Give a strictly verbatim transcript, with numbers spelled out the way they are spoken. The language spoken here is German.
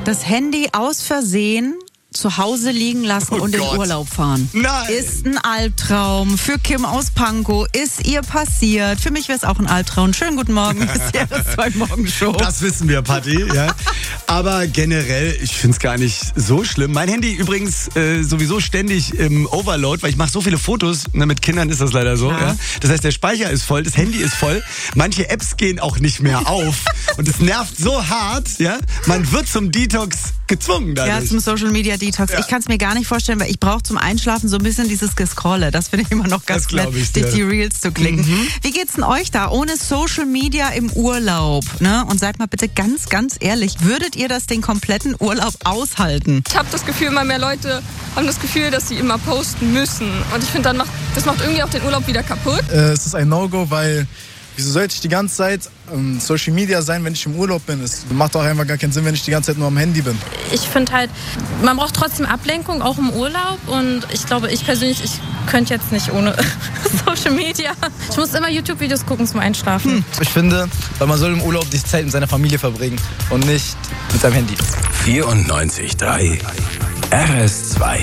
Das Handy aus Versehen zu Hause liegen lassen Oh und Gott. in Urlaub fahren. Nein. Ist ein Albtraum. Für Kim aus Pankow ist ihr passiert. Für mich wäre es auch ein Albtraum. Schönen guten Morgen. Das ist R S zwei Morgenshow. Das wissen wir, Patti. Ja. Aber generell, ich finde es gar nicht so schlimm. Mein Handy übrigens äh, sowieso ständig im Overload, weil ich mache so viele Fotos. Ne, mit Kindern ist das leider so. Ja. Ja. Das heißt, der Speicher ist voll, das Handy ist voll. Manche Apps gehen auch nicht mehr auf. Und es nervt so hart. Ja. Man wird zum Detox gezwungen dadurch. Ja, zum Social Media Detox. Ja. Ich kann es mir gar nicht vorstellen, weil ich brauche zum Einschlafen so ein bisschen dieses Gescrolle. Das finde ich immer noch ganz Das glaub nett, ich durch dir. die Reels zu klicken. Mhm. Wie geht's denn euch da? Ohne Social Media im Urlaub, ne? Und seid mal bitte ganz, ganz ehrlich, würdet ihr das den kompletten Urlaub aushalten? Ich habe das Gefühl, immer mehr Leute haben das Gefühl, dass sie immer posten müssen. Und ich finde, dann macht das macht irgendwie auch den Urlaub wieder kaputt. Äh, es ist ein No-Go, weil wieso sollte ich die ganze Zeit ähm, Social Media sein, wenn ich im Urlaub bin? Es macht auch einfach gar keinen Sinn, wenn ich die ganze Zeit nur am Handy bin. Ich finde halt, man braucht trotzdem Ablenkung, auch im Urlaub. Und ich glaube, ich persönlich, ich könnte jetzt nicht ohne Social Media. Ich muss immer YouTube-Videos gucken zum Einschlafen. Hm. Ich finde, weil man soll im Urlaub die Zeit mit seiner Familie verbringen und nicht mit seinem Handy. vierundneunzig Komma drei R S zwei